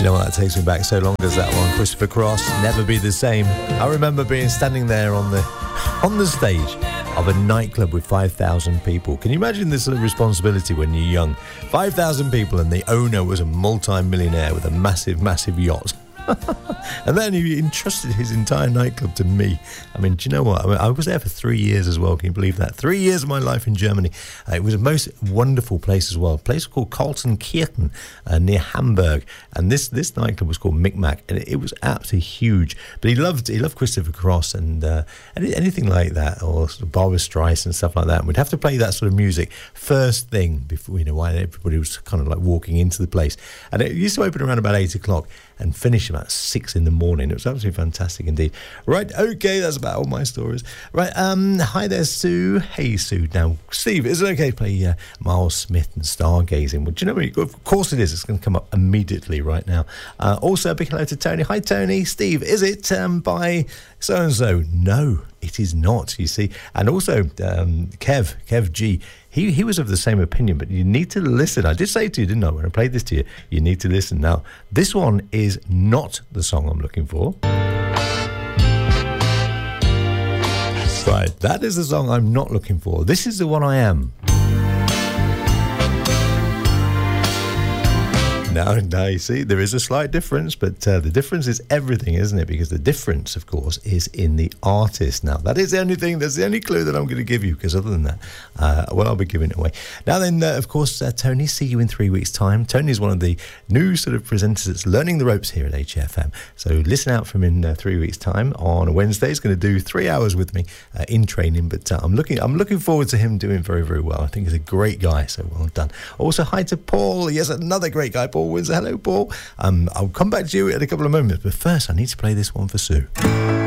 You know what, that takes me back so long, does that one? Christopher Cross, Never Be the Same. I remember standing there on the stage of a nightclub with 5,000 people. Can you imagine this responsibility when you're young? 5,000 people, and the owner was a multi-millionaire with a massive, massive yacht. And then he entrusted his entire nightclub to me. I mean, do you know what? I was there for 3 years as well. Can you believe that? 3 years of my life in Germany. It was a most wonderful place as well. A place called Kaltenkirchen near Hamburg. And this nightclub was called Micmac, and it was absolutely huge. But he loved Christopher Cross and anything like that, or Barbra Streisand and stuff like that. And we'd have to play that sort of music first thing before, while everybody was kind of like walking into the place. And it used to open around about 8 o'clock and finish about 6 in the morning. It was absolutely fantastic indeed. Right, okay, that's about all my stories. Right, hi there, Sue. Hey, Sue. Now, Steve, is it okay to play Miles Smith and Stargazing? Well, do you know what? Of course it is. It's going to come up immediately right now. Also, a big hello to Tony. Hi, Tony. Steve, is it by so-and-so? No, it is not, you see. And also, Kev G, he was of the same opinion, but you need to listen. I did say to you, didn't I, when I played this to you, you need to listen. Now, this one is not the song I'm looking for. Right, that is the song I'm not looking for. This is the one I am. No, you see, there is a slight difference, but the difference is everything, isn't it? Because the difference, of course, is in the artist. Now, that is the only thing, that's the only clue that I'm going to give you, because other than that, I'll be giving it away. Now then, of course, Tony, see you in 3 weeks' time. Tony is one of the new sort of presenters that's learning the ropes here at HFM. So listen out from in 3 weeks' time on a Wednesday. He's going to do 3 hours with me in training, but I'm looking forward to him doing very, very well. I think he's a great guy, so well done. Also, hi to Paul. Yes, another great guy, Paul Windsor. Hello, Paul. I'll come back to you in a couple of moments, but first I need to play this one for Sue.